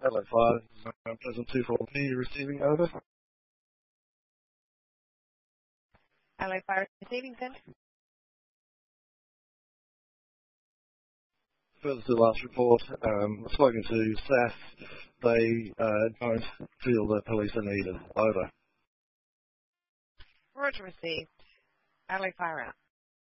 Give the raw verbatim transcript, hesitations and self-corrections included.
Adelaide Fire, uh, Pleasant two four P, receiving over. Adelaide Fire receiving, send. Further to the last report, um, I've spoken to S A F. They uh, don't feel that police are needed. Over. Roger received. Adelaide Fire out.